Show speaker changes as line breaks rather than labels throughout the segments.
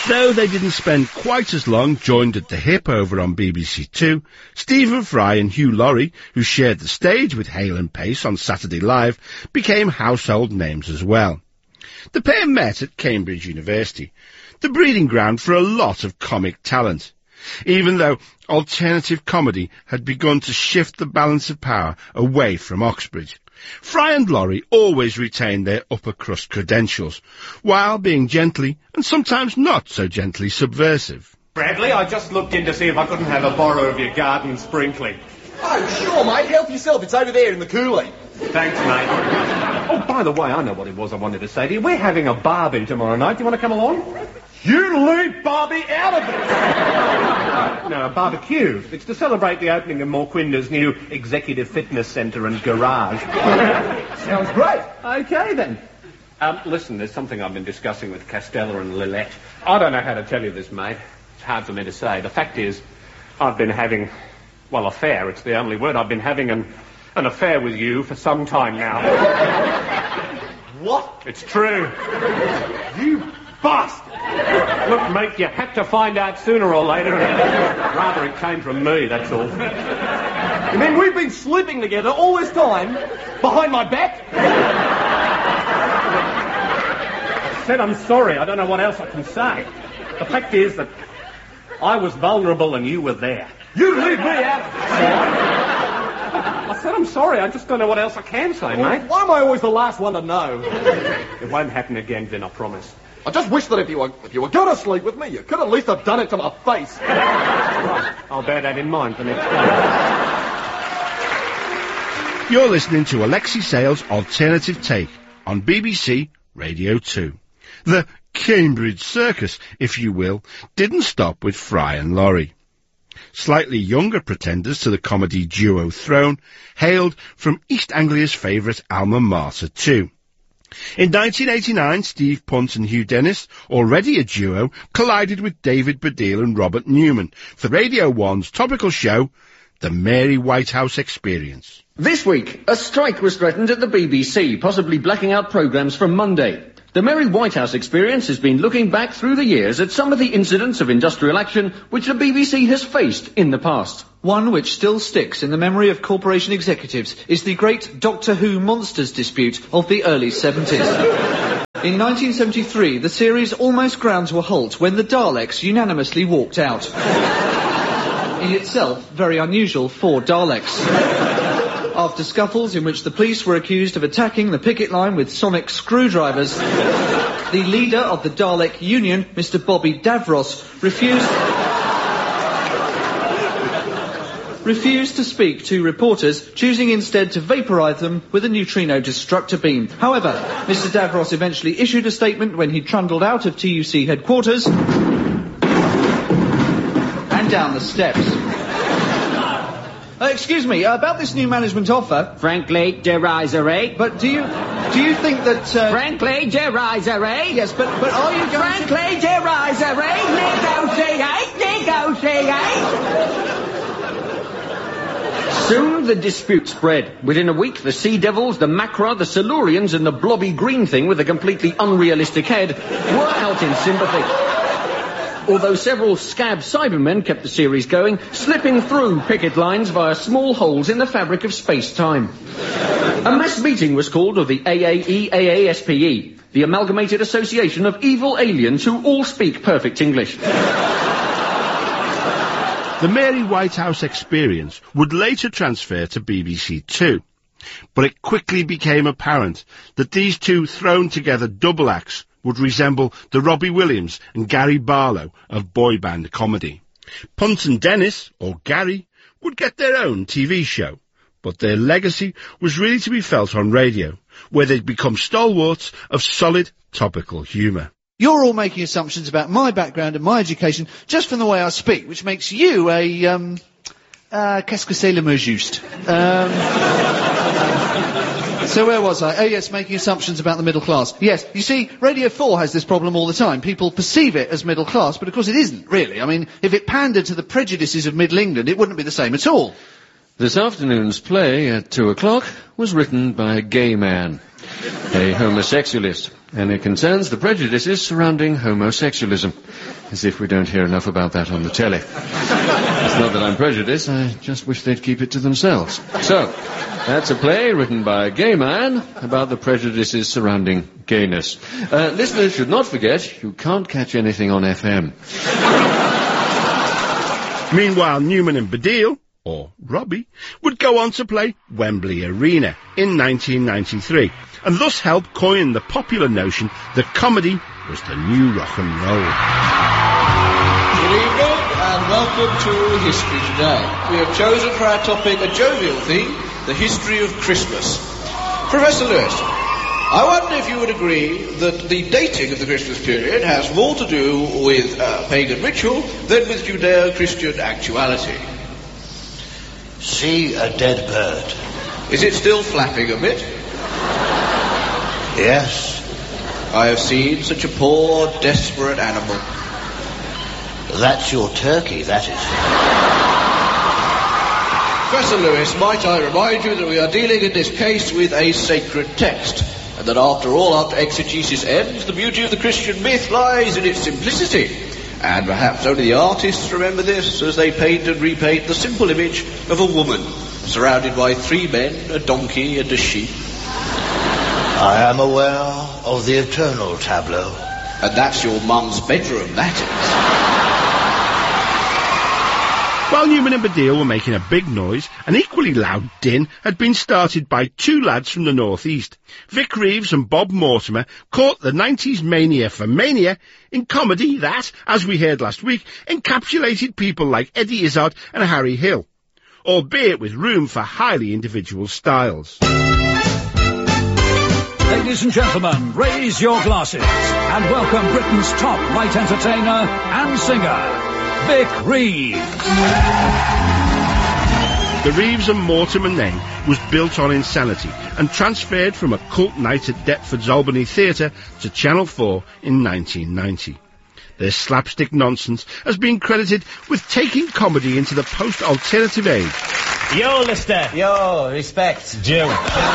Though they didn't spend quite as long joined at the hip over on BBC Two, Stephen Fry and Hugh Laurie, who shared the stage with Hale and Pace on Saturday Live, became household names as well. The pair met at Cambridge University, the breeding ground for a lot of comic talent, even though alternative comedy had begun to shift the balance of power away from Oxbridge. Fry and Laurie always retained their upper-crust credentials, while being gently, and sometimes not so gently, subversive.
Bradley, I just looked in to see if I couldn't have a borrow of your garden sprinkling.
Oh, sure, mate. Help yourself. It's over there in the coolie.
Thanks, mate. Oh, by the way, I know what it was I wanted to say to you. We're having a barbie tomorrow night. Do you want to come along? You leave Barbie out of it! No, a barbecue. It's to celebrate the opening of Morquinda's new executive fitness centre and garage.
Sounds great.
OK, then. Listen, there's something I've been discussing with Castella and Lillette. I don't know how to tell you this, mate. It's hard for me to say. The fact is, I've been having, well, affair. It's the only word. I've been having an affair with you for some time now.
What?
It's true. You bastard! Look, mate, you had to find out sooner or later. Rather it came from me, that's all.
You mean we've been sleeping together all this time, behind my back?
I said I'm sorry. I don't know what else I can say. The fact is that I was vulnerable and you were there.
You leave me out.
I said I'm sorry. I just don't know what else I can say, mate.
Why am I always the last one to know?
It won't happen again, Vin, I promise.
I just wish that if you were going to sleep with me, you could at least have done it to my face.
Right. I'll bear that in mind for next time.
You're listening to Alexei Sale's Alternative Take on BBC Radio 2. The Cambridge Circus, if you will, didn't stop with Fry and Laurie. Slightly younger pretenders to the comedy duo throne hailed from East Anglia's favourite alma mater too. In 1989, Steve Punt and Hugh Dennis, already a duo, collided with David Baddiel and Robert Newman for Radio 1's topical show, The Mary Whitehouse Experience.
This week, a strike was threatened at the BBC, possibly blacking out programmes from Monday. The Mary Whitehouse Experience has been looking back through the years at some of the incidents of industrial action which the BBC has faced in the past.
One which still sticks in the memory of corporation executives is the great Doctor Who monsters dispute of the early 70s. In 1973, the series almost ground to a halt when the Daleks unanimously walked out. In itself, very unusual for Daleks. After scuffles in which the police were accused of attacking the picket line with sonic screwdrivers, the leader of the Dalek Union, Mr. Bobby Davros, refused to speak to reporters, choosing instead to vaporise them with a neutrino destructor beam. However, Mr. Davros eventually issued a statement when he trundled out of TUC headquarters and down the steps. Excuse me, about this new management offer...
Frankly, derisory.
But do you think that...
Frankly, derisory.
Yes, but are you going
Frankly, derisory. Negotiate.
Soon the dispute spread. Within a week, the Sea Devils, the Macra, the Silurians and the blobby green thing with a completely unrealistic head were out in sympathy. Although several scab Cybermen kept the series going, slipping through picket lines via small holes in the fabric of space-time. A mass meeting was called of the AAE-AASPE, the Amalgamated Association of Evil Aliens Who All Speak Perfect English.
The Mary Whitehouse Experience would later transfer to BBC Two, but it quickly became apparent that these two thrown-together double acts would resemble the Robbie Williams and Gary Barlow of boy band comedy. Punt and Dennis, or Gary, would get their own TV show, but their legacy was really to be felt on radio, where they'd become stalwarts of solid, topical humour.
You're all making assumptions about my background and my education just from the way I speak, which makes you a, qu'est-ce que c'est le mot juste? So where was I? Oh yes, making assumptions about the middle class. Yes, you see, Radio 4 has this problem all the time. People perceive it as middle class, but of course it isn't, really. I mean, if it pandered to the prejudices of Middle England, it wouldn't be the same at all.
This afternoon's play at 2 o'clock was written by a gay man.
a homosexualist, and it concerns the prejudices surrounding homosexualism. As if we don't hear enough about that on the telly. It's not that I'm prejudiced, I just wish they'd keep it to themselves. So, that's a play written by a gay man about the prejudices surrounding gayness. Listeners should not forget, you can't catch anything on FM.
Meanwhile, Newman and Baddiel, or Robbie, would go on to play Wembley Arena in 1993, and thus help coin the popular notion that comedy was the new rock and roll.
Good evening and welcome to History Today. We have chosen for our topic a jovial theme, the history of Christmas. Professor Lewis, I wonder if you would agree that the dating of the Christmas period has more to do with pagan ritual than with Judeo-Christian actuality.
See a dead bird.
Is it still flapping a bit?
Yes.
I have seen such a poor, desperate animal.
That's your turkey, that is.
Professor Lewis, might I remind you that we are dealing in this case with a sacred text, and that after all, after exegesis ends, the beauty of the Christian myth lies in its simplicity. And perhaps only the artists remember this as they paint and repaint the simple image of a woman, surrounded by 3 men, a donkey and a sheep.
I am aware of the eternal tableau.
And that's your mum's bedroom, that is.
While Newman and Baddiel were making a big noise, an equally loud din had been started by 2 lads from the northeast. Vic Reeves and Bob Mortimer caught the 90s mania for mania in comedy that, as we heard last week, encapsulated people like Eddie Izzard and Harry Hill, albeit with room for highly individual styles.
Ladies and gentlemen, raise your glasses and welcome Britain's top light entertainer and singer, Vic Reeves.
The Reeves and Mortimer name was built on insanity and transferred from a cult night at Deptford's Albany Theatre to Channel 4 in 1990. Their slapstick nonsense has been credited with taking comedy into the post-alternative age.
Yo, Lister.
Yo, respect.
Jew.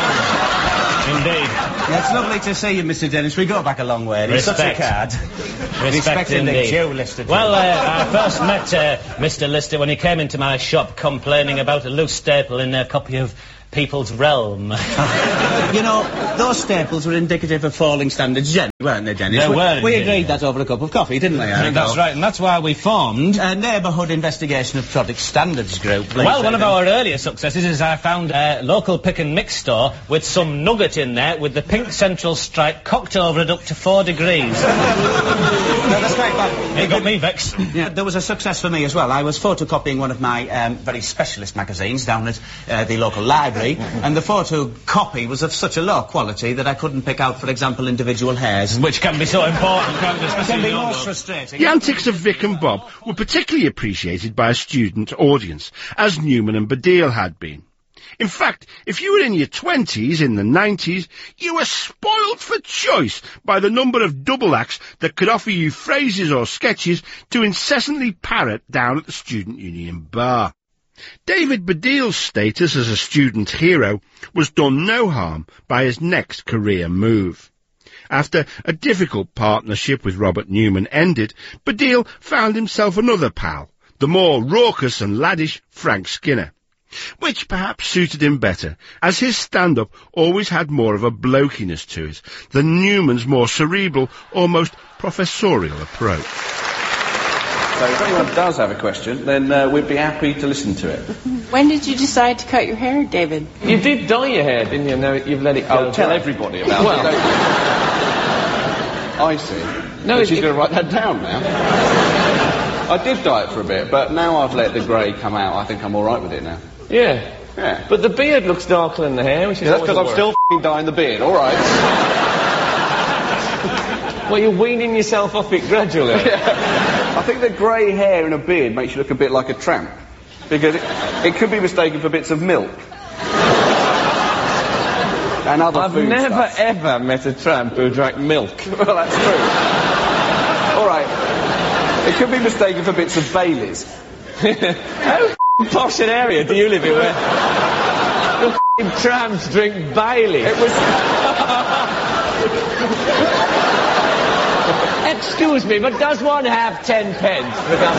Indeed.
Yeah, it's lovely to see you, Mr. Dennis. We go back a long way. It's such a card.
Respect
the Jew, Lister.
Well, I first met Mr. Lister when he came into my shop complaining about a loose staple in a copy of People's Realm.
You know, those staples were indicative of falling standards generally, weren't they, Dennis?
They were.
We agreed that over a cup of coffee, didn't we?
I think that's right, and that's why we formed
a Neighbourhood Investigation of Product Standards Group.
Well, one of our earlier successes is I found a local pick and mix store with some nugget in there with the pink central stripe cocked over it up to 4 degrees.
No, that's right, but
it got me vexed.
Yeah, there was a success for me as well. I was photocopying one of my very specialist magazines down at the local library, and the photocopy was of such a low quality that I couldn't pick out, for example, individual hairs.
Which can be so important, can't it?
It can be most frustrating.
The antics of Vic and Bob were particularly appreciated by a student audience, as Newman and Baddiel had been. In fact, if you were in your 20s in the 90s, you were spoiled for choice by the number of double acts that could offer you phrases or sketches to incessantly parrot down at the student union bar. David Baddiel's status as a student hero was done no harm by his next career move. After a difficult partnership with Robert Newman ended, Baddiel found himself another pal, the more raucous and laddish Frank Skinner, which perhaps suited him better, as his stand-up always had more of a blokiness to it than Newman's more cerebral, almost professorial approach.
So if anyone does have a question, then we'd be happy to listen to it.
When did you decide to cut your hair, David?
You did dye your hair, didn't you? No, you've let it go.
I'll tell everybody about it. I see. No, she's going to write that down now. I did dye it for a bit, but now I've let the grey come out. I think I'm all right with it now.
Yeah.
Yeah.
But the beard looks darker than the hair, which is
that's because I'm still dyeing the beard. All right.
Well, you're weaning yourself off it gradually.
Yeah. I think the grey hair and a beard makes you look a bit like a tramp, because it could be mistaken for bits of milk. And other
I've
food
never
stuff.
ever met a tramp who drank milk.
Well, that's true. All right. It could be mistaken for bits of Baileys.
How posh an area do you live in?
The tramps drink Bailey.
It was...
Excuse me, but does one have 10 pence for the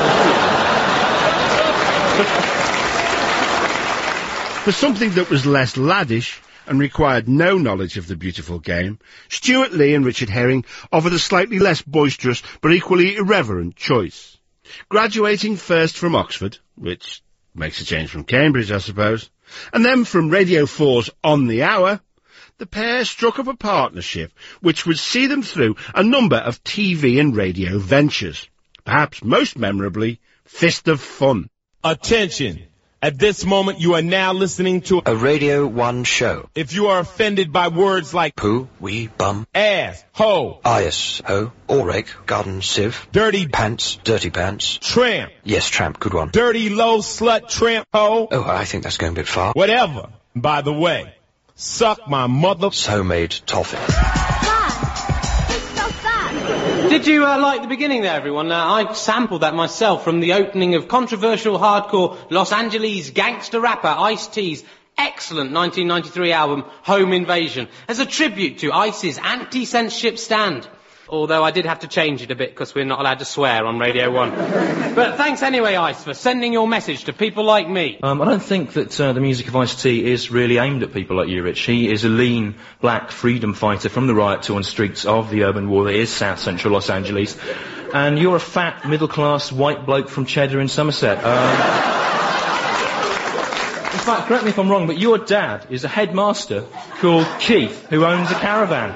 For something that was less laddish and required no knowledge of the beautiful game, Stuart Lee and Richard Herring offered a slightly less boisterous but equally irreverent choice. Graduating first from Oxford, which makes a change from Cambridge, I suppose, and then from Radio 4's On the Hour, the pair struck up a partnership which would see them through a number of TV and radio ventures. Perhaps most memorably, Fist of Fun.
Attention! At this moment, you are now listening to
a Radio 1 show.
If you are offended by words like
poo, wee, bum,
ass, ho,
ias, ho, all rake, garden, sieve,
dirty
pants,
tramp.
Yes, tramp, good one.
Dirty, low, slut, tramp, ho.
Oh, I think that's going a bit far.
Whatever. By the way, suck my mother...
So-made toffee.
Did you like the beginning there, everyone? I sampled that myself from the opening of controversial hardcore Los Angeles gangster rapper Ice-T's excellent 1993 album Home Invasion as a tribute to Ice's anti-censorship stand. Although I did have to change it a bit because we're not allowed to swear on Radio 1. But thanks anyway, Ice, for sending your message to people like me.
I don't think that the music of Ice-T is really aimed at people like you, Rich. He is a lean, black freedom fighter from the riot-torn streets of the urban war that is South Central Los Angeles. And you're a fat, middle-class, white bloke from Cheddar in Somerset. In fact, correct me if I'm wrong, but your dad is a headmaster called Keith, who owns a caravan.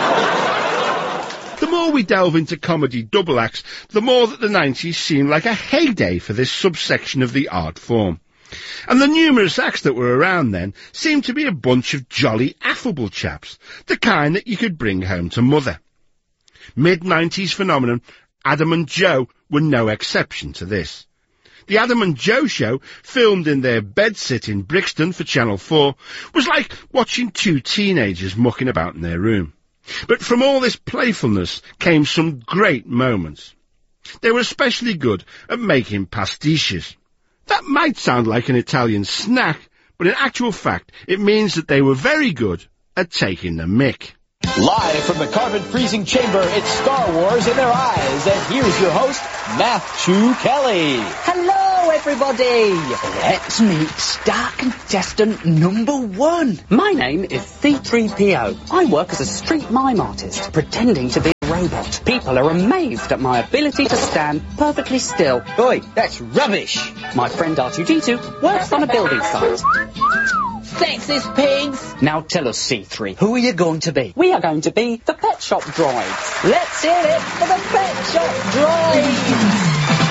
The more we delve into comedy double acts, the more that the 90s seem like a heyday for this subsection of the art form. And the numerous acts that were around then seemed to be a bunch of jolly, affable chaps, the kind that you could bring home to mother. Mid-90s phenomenon, Adam and Joe were no exception to this. The Adam and Joe show, filmed in their bedsit in Brixton for Channel 4, was like watching two teenagers mucking about in their room. But from all this playfulness came some great moments. They were especially good at making pastiches. That might sound like an Italian snack, but in actual fact it means that they were very good at taking the mick.
Live from the carbon-freezing chamber, it's Star Wars in their eyes, and here's your host, Matthew Kelly.
Hello, everybody. Let's meet star contestant number 1. My name is C-3PO. I work as a street mime artist, pretending to be a robot. People are amazed at my ability to stand perfectly still.
Oi, that's rubbish.
My friend R2-D2 works on a building site.
Sexist pigs!
Now tell us, C3,
who are you going to be?
We are going to be the Pet Shop Droids.
Let's hear it for the Pet Shop Droids!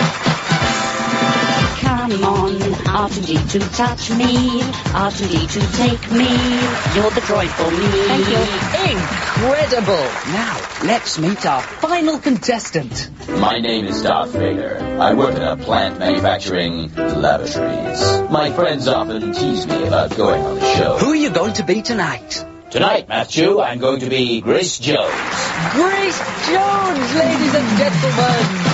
Come on, R2-D2 touch me, R2-D2 take me, you're the droid for me.
Thank you. Incredible! Now, let's meet our final contestant.
My name is Darth Vader. I work at a plant manufacturing laboratories. My friends often tease me about going on the show.
Who are you going to be tonight?
Tonight, Matthew, I'm going to be Grace Jones.
Grace Jones, ladies and gentlemen!